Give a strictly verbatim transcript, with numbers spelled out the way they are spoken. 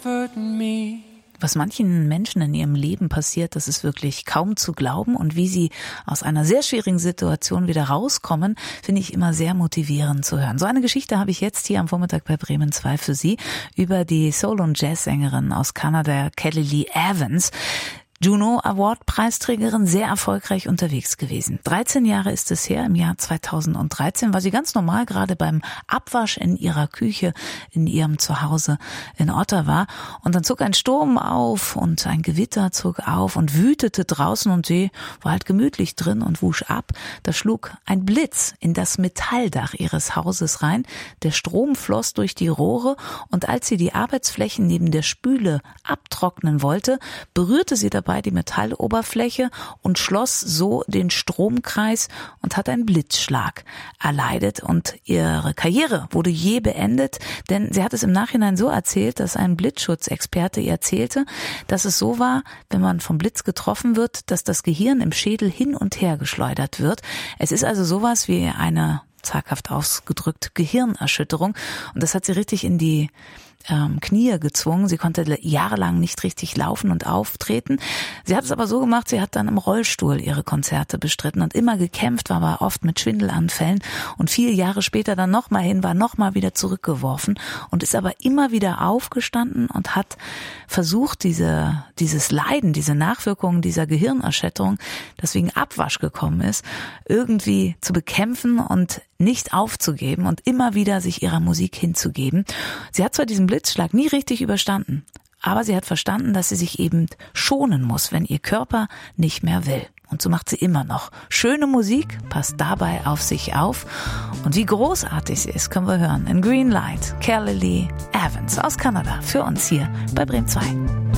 hurting me. Was manchen Menschen in ihrem Leben passiert, das ist wirklich kaum zu glauben, und wie sie aus einer sehr schwierigen Situation wieder rauskommen, finde ich immer sehr motivierend zu hören. So eine Geschichte habe ich jetzt hier am Vormittag bei Bremen zwei für Sie über die Soul- und Jazzsängerin aus Kanada, Kelly Lee Evans. Juno Award Preisträgerin, sehr erfolgreich unterwegs gewesen. dreizehn Jahre ist es her, im Jahr zweitausenddreizehn war sie ganz normal gerade beim Abwasch in ihrer Küche in ihrem Zuhause in Ottawa, und dann zog ein Sturm auf und ein Gewitter zog auf und wütete draußen, und sie war halt gemütlich drin und wusch ab. Da schlug ein Blitz in das Metalldach ihres Hauses rein, der Strom floss durch die Rohre, und als sie die Arbeitsflächen neben der Spüle abtrocknen wollte, berührte sie dabei die Metalloberfläche und schloss so den Stromkreis und hat einen Blitzschlag erleidet, und ihre Karriere wurde je beendet, denn sie hat es im Nachhinein so erzählt, dass ein Blitzschutzexperte ihr erzählte, dass es so war, wenn man vom Blitz getroffen wird, dass das Gehirn im Schädel hin und her geschleudert wird. Es ist also sowas wie eine, zaghaft ausgedrückt, Gehirnerschütterung, und das hat sie richtig in die ähm, Knie gezwungen. Sie konnte jahrelang nicht richtig laufen und auftreten. Sie hat es aber so gemacht, sie hat dann im Rollstuhl ihre Konzerte bestritten und immer gekämpft, war aber oft mit Schwindelanfällen, und vier Jahre später dann nochmal hin, war nochmal wieder zurückgeworfen und ist aber immer wieder aufgestanden und hat versucht, diese dieses Leiden, diese Nachwirkungen dieser Gehirnerschütterung, das wegen Abwasch gekommen ist, irgendwie zu bekämpfen und nicht aufzugeben und immer wieder sich ihrer Musik hinzugeben. Sie hat zwar diesen Blitzschlag nie richtig überstanden, aber sie hat verstanden, dass sie sich eben schonen muss, wenn ihr Körper nicht mehr will. Und so macht sie immer noch. Schöne Musik, passt dabei auf sich auf. Und wie großartig sie ist, können wir hören in Green Light, Kelly Lee Evans aus Kanada, für uns hier bei Bremen zwei.